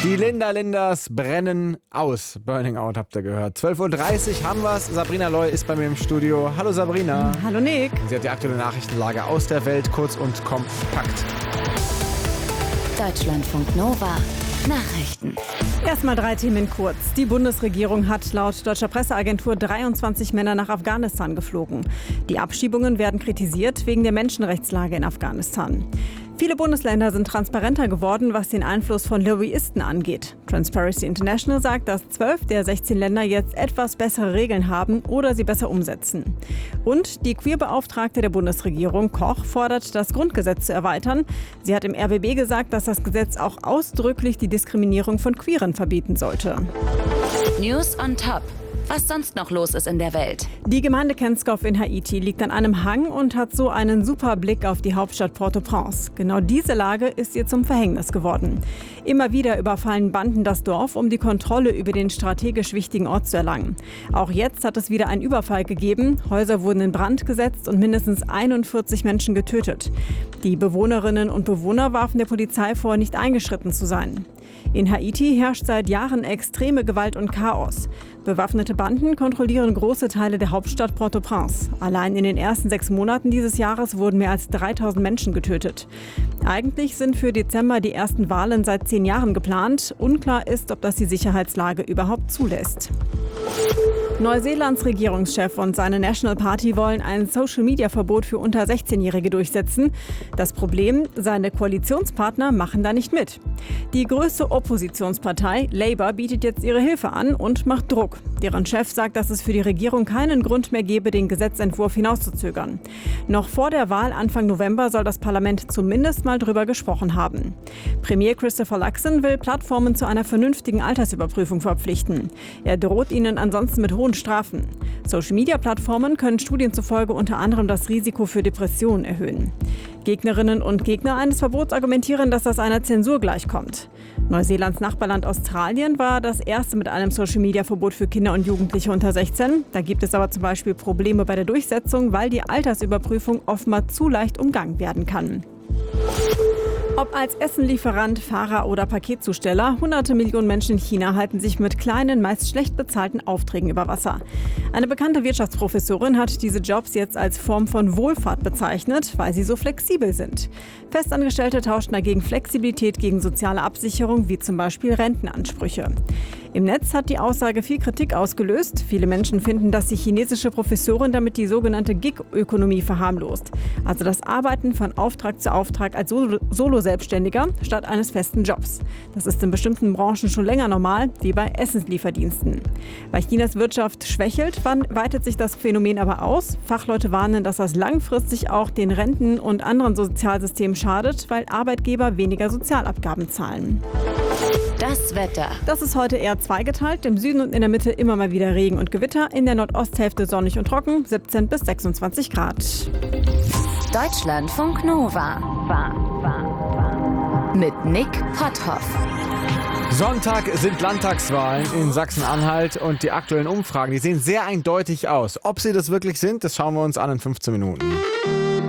Die Linders brennen aus. Burning Out habt ihr gehört. 12.30 Uhr haben wir's. Sabrina Loy ist bei mir im Studio. Hallo Sabrina. Hallo Nick. Sie hat die aktuelle Nachrichtenlage aus der Welt kurz und kompakt. Deutschlandfunk Nova. Nachrichten. Erstmal 3 Themen kurz. Die Bundesregierung hat laut deutscher Presseagentur 23 Männer nach Afghanistan geflogen. Die Abschiebungen werden kritisiert wegen der Menschenrechtslage in Afghanistan. Viele Bundesländer sind transparenter geworden, was den Einfluss von Lobbyisten angeht. Transparency International sagt, dass 12 der 16 Länder jetzt etwas bessere Regeln haben oder sie besser umsetzen. Und die Queerbeauftragte der Bundesregierung, Koch, fordert, das Grundgesetz zu erweitern. Sie hat im RBB gesagt, dass das Gesetz auch ausdrücklich die Diskriminierung von Queeren verbieten sollte. News on Top. Was sonst noch los ist in der Welt. Die Gemeinde Kenskov in Haiti liegt an einem Hang und hat so einen super Blick auf die Hauptstadt Port-au-Prince. Genau diese Lage ist ihr zum Verhängnis geworden. Immer wieder überfallen Banden das Dorf, um die Kontrolle über den strategisch wichtigen Ort zu erlangen. Auch jetzt hat es wieder einen Überfall gegeben. Häuser wurden in Brand gesetzt und mindestens 41 Menschen getötet. Die Bewohnerinnen und Bewohner warfen der Polizei vor, nicht eingeschritten zu sein. In Haiti herrscht seit Jahren extreme Gewalt und Chaos. Bewaffnete Banden kontrollieren große Teile der Hauptstadt Port-au-Prince. Allein in den ersten 6 Monaten dieses Jahres wurden mehr als 3000 Menschen getötet. Eigentlich sind für Dezember die ersten Wahlen seit 10 Jahren geplant. Unklar ist, ob das die Sicherheitslage überhaupt zulässt. Neuseelands Regierungschef und seine National Party wollen ein Social-Media-Verbot für unter 16-Jährige durchsetzen. Das Problem, seine Koalitionspartner machen da nicht mit. Die größte Oppositionspartei, Labour, bietet jetzt ihre Hilfe an und macht Druck. Deren Chef sagt, dass es für die Regierung keinen Grund mehr gebe, den Gesetzentwurf hinauszuzögern. Noch vor der Wahl Anfang November soll das Parlament zumindest mal drüber gesprochen haben. Premier Christopher Luxon will Plattformen zu einer vernünftigen Altersüberprüfung verpflichten. Er droht ihnen ansonsten mit hohen Strafen. Social-Media-Plattformen können Studien zufolge unter anderem das Risiko für Depressionen erhöhen. Gegnerinnen und Gegner eines Verbots argumentieren, dass das einer Zensur gleichkommt. Neuseelands Nachbarland Australien war das erste mit einem Social-Media-Verbot für Kinder und Jugendliche unter 16. Da gibt es aber zum Beispiel Probleme bei der Durchsetzung, weil die Altersüberprüfung offenbar zu leicht umgangen werden kann. Ob als Essenlieferant, Fahrer oder Paketzusteller, hunderte Millionen Menschen in China halten sich mit kleinen, meist schlecht bezahlten Aufträgen über Wasser. Eine bekannte Wirtschaftsprofessorin hat diese Jobs jetzt als Form von Wohlfahrt bezeichnet, weil sie so flexibel sind. Festangestellte tauschen dagegen Flexibilität gegen soziale Absicherung, wie zum Beispiel Rentenansprüche. Im Netz hat die Aussage viel Kritik ausgelöst. Viele Menschen finden, dass die chinesische Professorin damit die sogenannte Gig-Ökonomie verharmlost. Also das Arbeiten von Auftrag zu Auftrag als Solo-Selbstständiger statt eines festen Jobs. Das ist in bestimmten Branchen schon länger normal, wie bei Essenslieferdiensten. Weil Chinas Wirtschaft schwächelt, weitet sich das Phänomen aber aus. Fachleute warnen, dass das langfristig auch den Renten und anderen Sozialsystemen schadet, weil Arbeitgeber weniger Sozialabgaben zahlen. Das Wetter. Das ist heute eher zweigeteilt. Im Süden und in der Mitte immer mal wieder Regen und Gewitter. In der Nordosthälfte sonnig und trocken, 17 bis 26 Grad. Deutschlandfunk Nova. Mit Nick Potthoff. Sonntag sind Landtagswahlen in Sachsen-Anhalt und die aktuellen Umfragen, die sehen sehr eindeutig aus. Ob sie das wirklich sind, das schauen wir uns an in 15 Minuten.